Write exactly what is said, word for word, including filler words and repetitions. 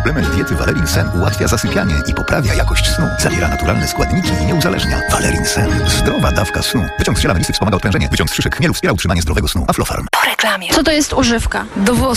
Suplement diety Valerin Sen ułatwia zasypianie i poprawia jakość snu. Zawiera naturalne składniki i nie uzależnia. Valerin Sen. Zdrowa dawka snu. Wyciąg z ziela melisy wspomaga odprężenie. Wyciąg z szyszek chmielu wspiera utrzymanie zdrowego snu. Aflofarm. Po reklamie. Co to jest używka? Do włosów.